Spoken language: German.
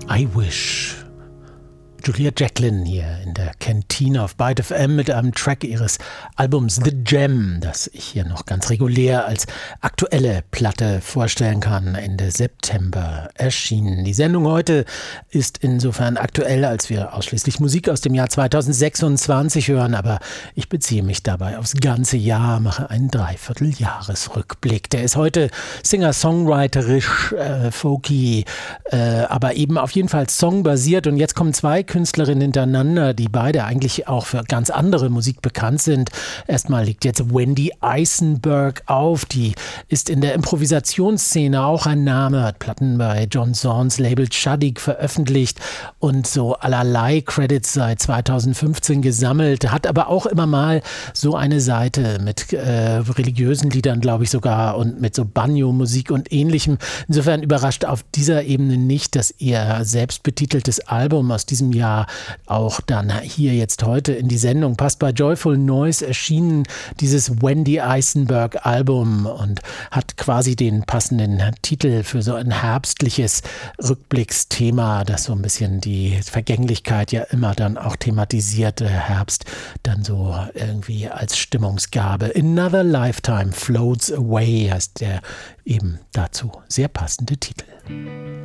I Wish. Julia Jacklin hier in der Kantine auf Byte FM mit einem Track ihres Albums The Gem, das ich hier noch ganz regulär als aktuelle Platte vorstellen kann, Ende September erschienen. Die Sendung heute ist insofern aktuell, als wir ausschließlich Musik aus dem Jahr 2026 hören, aber ich beziehe mich dabei aufs ganze Jahr, mache einen Dreivierteljahresrückblick. Der ist heute singer-songwriterisch, folky, aber eben auf jeden Fall songbasiert, und jetzt kommen zwei Künstlerinnen hintereinander, die beide eigentlich auch für ganz andere Musik bekannt sind. Erstmal liegt jetzt Wendy Eisenberg auf, die ist in der Improvisationsszene auch ein Name, hat Platten bei John Zorns Label Chuddig veröffentlicht und so allerlei Credits seit 2015 gesammelt, hat aber auch immer mal so eine Seite mit religiösen Liedern, glaube ich sogar, und mit so Banjo-Musik und ähnlichem. Insofern überrascht auf dieser Ebene nicht, dass ihr selbstbetiteltes Album aus diesem Jahr auch dann hier jetzt heute in die Sendung passt. Bei Joyful Noise erschienen dieses Wendy Eisenberg Album und hat quasi den passenden Titel für so ein herbstliches Rückblicksthema, das so ein bisschen die Vergänglichkeit ja immer dann auch thematisiert, der Herbst dann so irgendwie als Stimmungsgabe. Another Lifetime Floats Away heißt der eben dazu sehr passende Titel.